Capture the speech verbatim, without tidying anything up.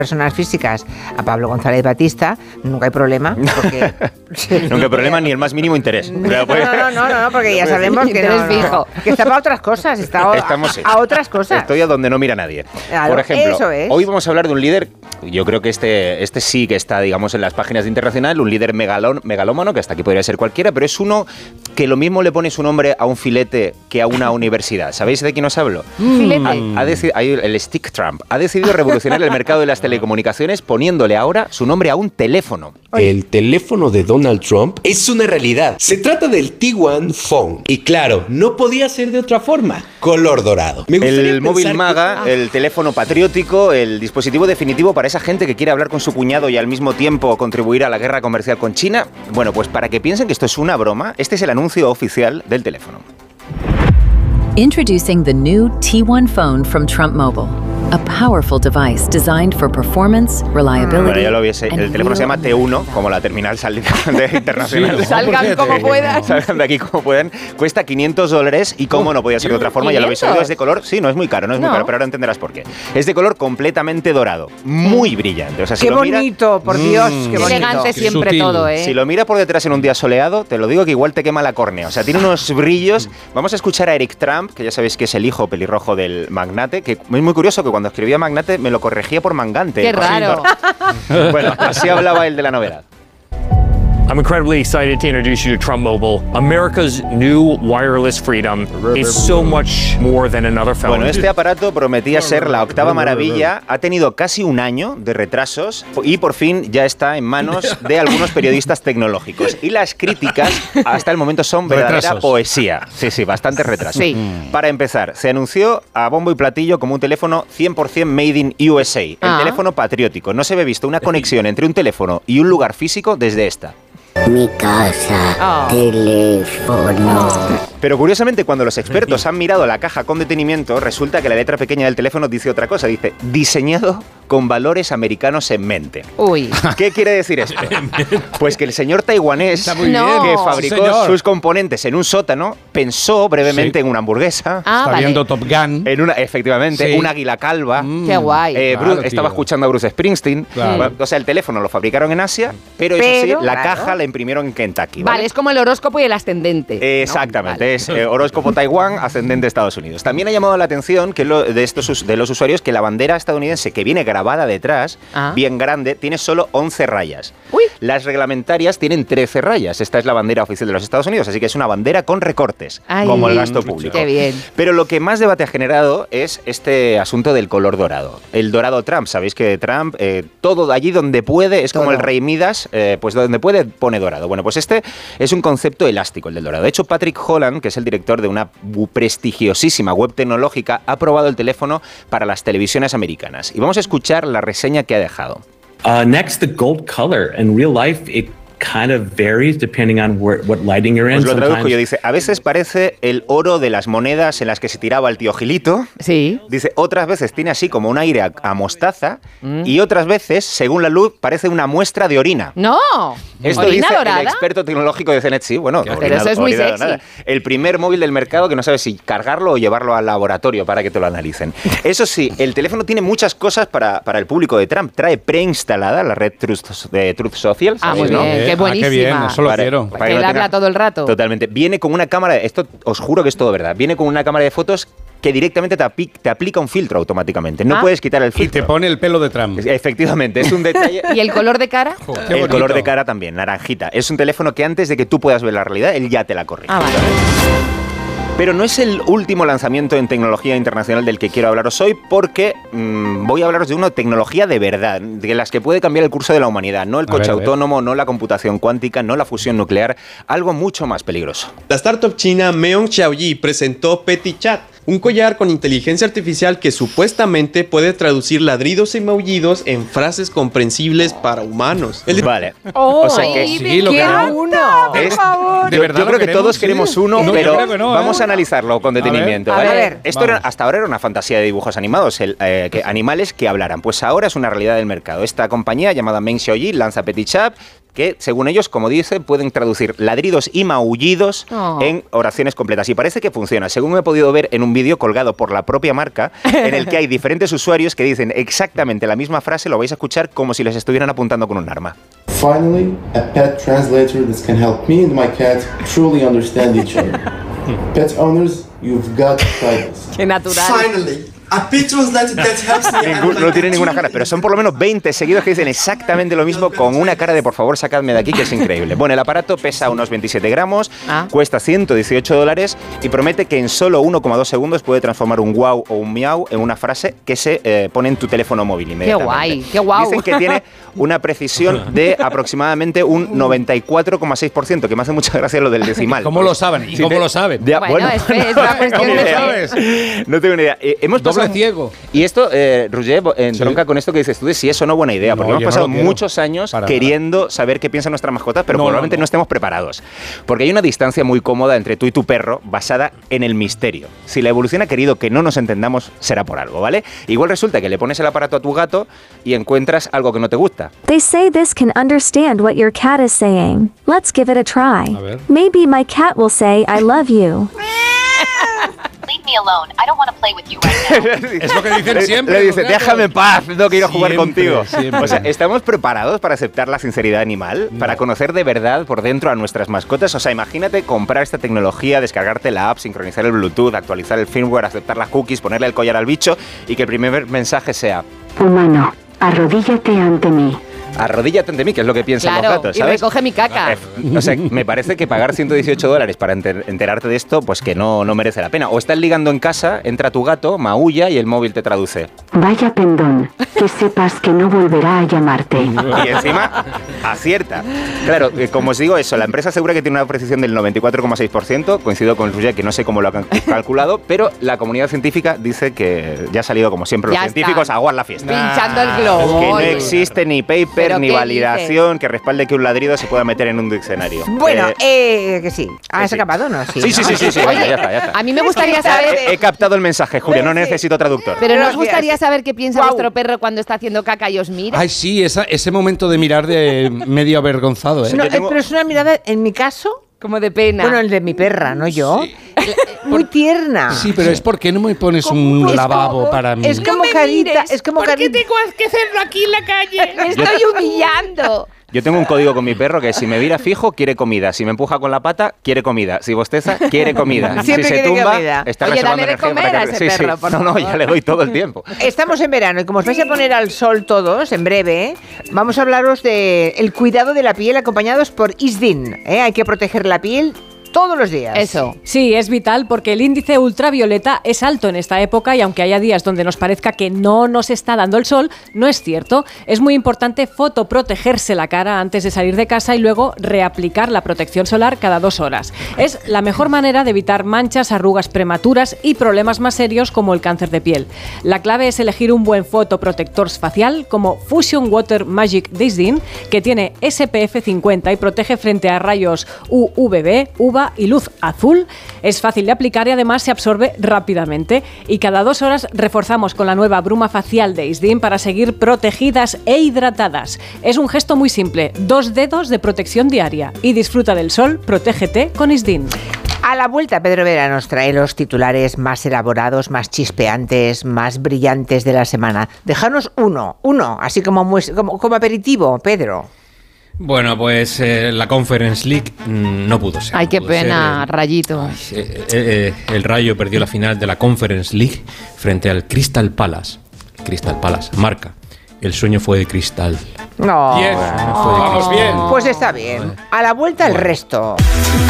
personas físicas a Pablo González Batista, nunca hay problema. Porque... nunca hay problema ni el más mínimo interés. No, no, no, no, no, no porque ya sabemos que no, no, que está para otras cosas, está a, Estamos, a, a otras cosas. Estoy a donde no mira nadie. Claro, por ejemplo, eso es. Hoy vamos a hablar de un líder, yo creo que este, este sí que está, digamos, en las páginas de Internacional, un líder megalón, megalómano, que hasta aquí podría ser cualquiera, pero es uno que lo mismo le pone su nombre a un filete que a una universidad. ¿Sabéis de quién os hablo? Filete. Ha, ha decidido, el Stick Trump ha decidido revolucionar el mercado de las telecomunicaciones poniéndole ahora su nombre a un teléfono. El teléfono de Donald Trump es una realidad. Se trata del T uno Phone. Y claro, no podía ser de otra forma. Color dorado. Me el móvil MAGA, que... el teléfono patriótico, el dispositivo definitivo para esa gente que quiere hablar con su cuñado y al mismo tiempo contribuir a la guerra comercial con China. Bueno, pues para que piensen que esto es una broma, este es el anuncio oficial del teléfono. Introducing the new T uno phone from Trump Mobile. A powerful device designed for performance, reliability. Bueno, ya lo viese. El teléfono se llama T uno, como la terminal sal de internacional. Sí, salgan como puedan. Salgan de aquí como puedan. Cuesta quinientos dólares y como no podía ser de otra forma, ya lo habéis oído, es de color. Sí, no es muy caro, no es muy no. caro, pero ahora entenderás por qué. Es de color completamente dorado, muy brillante. O sea, si qué lo mira, bonito, por Dios, mmm, qué bonito. Elegante siempre sutil. todo, ¿eh? Si lo mira por detrás en un día soleado, te lo digo que igual te quema la córnea. O sea, tiene unos brillos. Vamos a escuchar a Eric Trump, que ya sabéis que es el hijo pelirrojo del magnate, que es muy curioso que cuando escribía magnate me lo corregía por mangante. Qué raro. Bueno, así hablaba él de la novedad. I'm incredibly excited to introduce you to Trump Mobile. America's new wireless freedom is so much more than another phone. Bueno, este aparato prometía ser la octava maravilla. Ha tenido casi un año de retrasos y por fin ya está en manos de algunos periodistas tecnológicos. Y las críticas hasta el momento son verdadera retrasos. poesía. Sí, sí, bastante retraso. Sí. Para empezar, se anunció a bombo y platillo como un teléfono cien por cien made in U S A. El Ah. teléfono patriótico. No se ve visto una conexión entre un teléfono y un lugar físico desde esta. Mi casa, Oh. teléfono. Pero curiosamente, cuando los expertos han mirado la caja con detenimiento, resulta que la letra pequeña del teléfono dice otra cosa. Dice, diseñado con valores americanos en mente. Uy. ¿Qué quiere decir esto? Pues que el señor taiwanés Está muy No. bien. que Sí, fabricó señor. sus componentes en un sótano, pensó brevemente Sí. en una hamburguesa, Ah, Está vale. viendo Top Gun. en una, efectivamente, Sí. un águila calva. Mm. Qué guay. Eh, Claro, Bruce- estaba tío. escuchando a Bruce Springsteen. Claro. Bueno, o sea, el teléfono lo fabricaron en Asia, pero, eso Pero, sí, la claro. caja la imprimieron en Kentucky. Vale, es como el horóscopo y el ascendente. ¿no? Exactamente, Vale. es eh, horóscopo Taiwán, ascendente Estados Unidos. También ha llamado la atención que lo, de, estos, us- de los usuarios que la bandera estadounidense que viene grabada detrás, Ah. bien grande, tiene solo once rayas. Uy. Las reglamentarias tienen trece rayas. Esta es la bandera oficial de los Estados Unidos, así que es una bandera con recortes, Ay, como el gasto público. qué bien. Pero lo que más debate ha generado es este asunto del color dorado. El dorado Trump, sabéis que Trump, eh, todo allí donde puede, es como Todo. el rey Midas, eh, pues donde puede pone dorado. Bueno, pues este es un concepto elástico, el del dorado. De hecho, Patrick Holland, que es el director de una bu- prestigiosísima web tecnológica, ha probado el teléfono para las televisiones americanas. Y vamos a escuchar la reseña que ha dejado. Uh, next, the gold color. In real life, it kind of varies depending on where, what lighting you're in. Os lo traduzco Sometimes- yo, dice, a veces parece el oro de las monedas en las que se tiraba el tío Gilito. Sí. Dice, otras veces tiene así como un aire a, a mostaza y otras veces, según la luz, parece una muestra de orina. No, Esto orina dice dorada. el experto tecnológico de C N E T, sí, bueno, Pero orina- eso es muy orina sexy. dorada. El primer móvil del mercado que no sabes si cargarlo o llevarlo al laboratorio para que te lo analicen. Eso sí, el teléfono tiene muchas cosas para, para el público de Trump. Trae preinstalada la red Truth, de Truth Social, Ah, ¿sabéis, muy no? bien, Eh, qué ah, buenísima. qué bien, eso lo Para- quiero. para Que lo él tenga- habla todo el rato. Totalmente. Viene con una cámara, esto os juro que es todo verdad, viene con una cámara de fotos que directamente te, api- te aplica un filtro automáticamente. No Ah. puedes quitar el Y filtro. te pone el pelo de Trump. Efectivamente, es un detalle. ¿Y el color de cara? Qué el bonito. color de cara también, naranjita. Es un teléfono que antes de que tú puedas ver la realidad, él ya te la corrige. Ah, vale. Pero no es el último lanzamiento en tecnología internacional del que quiero hablaros hoy, porque mmm, voy a hablaros de una tecnología de verdad, de las que puede cambiar el curso de la humanidad. No el A coche ver, a ver. autónomo, no la computación cuántica, no la fusión nuclear, algo mucho más peligroso. La startup china Meong Xiaoyi presentó PetiChat, un collar con inteligencia artificial que supuestamente puede traducir ladridos y maullidos en frases comprensibles para humanos. El Vale. Oh, o sea que sí, lo quiero queremos. uno, por Es- favor. ¿De yo, verdad yo lo creo que queremos? todos Sí. queremos uno, No, yo pero creo que no, ¿eh? vamos a analizarlo con A ver, detenimiento. a ¿vale? ver. Esto era- Vamos. hasta ahora era una fantasía de dibujos animados, el, eh, que animales que hablaran. Pues ahora es una realidad del mercado. Esta compañía llamada Meng Xiaoyi lanza PetiChat, que, según ellos, como dice, pueden traducir ladridos y maullidos Oh. en oraciones completas. Y parece que funciona, según he podido ver en un vídeo colgado por la propia marca, en el que hay diferentes usuarios que dicen exactamente la misma frase, lo vais a escuchar como si les estuvieran apuntando con un arma. Finally, a pet translator that can help me and my cat truly understand each other. Pet owners, you've got to try this. Qué natural. Finally, a pet translator that helps me. Ningún- no tiene ninguna cara, pero son por lo menos veinte seguidos que dicen exactamente lo mismo con una cara de por favor sacadme de aquí, que es increíble. Bueno, el aparato pesa unos veintisiete gramos, Ah. cuesta ciento dieciocho dólares y promete que en solo uno coma dos segundos puede transformar un wow o un miau en una frase que se eh, pone en tu teléfono móvil inmediatamente. guay, qué guau. Dicen que tiene una precisión de aproximadamente un noventa y cuatro coma seis por ciento, que me hace mucha gracia lo del decimal. ¿Cómo lo saben? ¿Y Sí, cómo te- lo saben? Ya, Bueno, bueno, es, es una cuestión ¿Cómo de... lo sabes? No tengo ni idea. Eh, hemos Doble pasado- ciego. Y esto, eh, Roger, en Sí. tronca con esto que dices tú de si es o no buena idea, porque No, hemos yo no pasado lo quiero. muchos años Para queriendo saber qué piensa nuestra mascota, pero No, no, probablemente no, no. estemos preparados. Porque hay una distancia muy cómoda entre tú y tu perro basada en el misterio. Si la evolución ha querido que no nos entendamos, será por algo, ¿vale? Igual resulta que le pones el aparato a tu gato y encuentras algo que no te gusta. They say this can understand what your cat is saying. Let's give it a try. A ver. Maybe my cat will say, I love you. Leave me alone. I don't want to play with you right now. Es lo que dicen Le- siempre. Le dice, los gatos. déjame en paz, no quiero jugar Siempre, contigo. siempre. O sea, ¿estamos preparados para aceptar la sinceridad animal? No. Para conocer de verdad por dentro a nuestras mascotas. O sea, imagínate comprar esta tecnología, descargarte la app, sincronizar el Bluetooth, actualizar el firmware, aceptar las cookies, ponerle el collar al bicho y que el primer mensaje sea: Humano, arrodíllate ante mí. arrodíllate ante mí, que es lo que piensan Claro, los gatos, y ¿sabes? recoge mi caca. Eh, O sea, me parece que pagar ciento dieciocho dólares para enter- enterarte de esto, pues que no, no merece la pena. O estás ligando en casa, entra tu gato, maulla y el móvil te traduce. Vaya pendón, que sepas que no volverá a llamarte. Y encima acierta. Claro, eh, como os digo eso, la empresa asegura que tiene una precisión del noventa y cuatro coma seis por ciento, coincido con Roger, que no sé cómo lo han calculado, pero la comunidad científica dice que ya ha salido como siempre los Ya científicos está. a aguar la fiesta. Pinchando el globo. Que no Oye. existe ni ¿Pero paper ni qué validación que respalde que un ladrido se pueda meter en un diccionario. Bueno, Eh, eh, que sí. ¿Has sí. acabado o no? Sí, sí, sí, ¿no? sí, sí, sí, Oye, venga, ya está, ya está. a mí me gustaría Es que saber... He, he captado el mensaje, Julio, no necesito traductor. Pero nos Gracias. gustaría saber qué piensa Guau. vuestro perro cuando está haciendo caca y os mira. Ay, sí, esa- ese momento de mirar de medio avergonzado, ¿eh? No, Yo tengo- eh, pero es una mirada, en mi caso, Como de pena. bueno, el de mi perra, no yo, Sí. muy tierna. Sí, pero es porque no me pones un Es lavabo como- para mí. Es como carita, es como carita. que hacerlo aquí en la calle? Me estoy humillando. Yo tengo un código con mi perro que si me vira fijo, quiere comida. Si me empuja con la pata, quiere comida. Si bosteza, quiere comida. Siempre si se quiere tumba, comida. está Oye, reservando dale de energía comer para a que- ese sí, sí. perro, por No, no, favor. ya le doy todo el tiempo. Estamos en verano y como os vais a poner al sol todos, en breve, vamos a hablaros de el cuidado de la piel acompañados por Isdin. ¿eh? Hay que proteger la piel todos los días. Eso. Sí, es vital porque el índice ultravioleta es alto en esta época y aunque haya días donde nos parezca que no nos está dando el sol, no es cierto. Es muy importante fotoprotegerse la cara antes de salir de casa y luego reaplicar la protección solar cada dos horas. Es la mejor manera de evitar manchas, arrugas prematuras y problemas más serios como el cáncer de piel. La clave es elegir un buen fotoprotector facial como Fusion Water Magic de Isdin, que tiene S P F cincuenta y protege frente a rayos U V B, U V A y luz azul. Es fácil de aplicar y además se absorbe rápidamente. Y cada dos horas reforzamos con la nueva bruma facial de Isdin para seguir protegidas e hidratadas. Es un gesto muy simple, dos dedos de protección diaria. Y disfruta del sol, protégete con Isdin. A la vuelta, Pedro Vera nos trae los titulares más elaborados, más chispeantes, más brillantes de la semana. Dejarnos uno, uno, así como, muy- como, como aperitivo, Pedro. Bueno, pues eh, la Conference League mm, no pudo ser. Ay, no qué pudo pena, ser, eh, Rayito. ay, eh, eh, eh, el Rayo perdió la final de la Conference League frente al Crystal Palace. Crystal Palace, marca. El sueño fue de cristal. No. Bien, Fue de vamos cristal. bien. Pues está bien. A la vuelta el resto.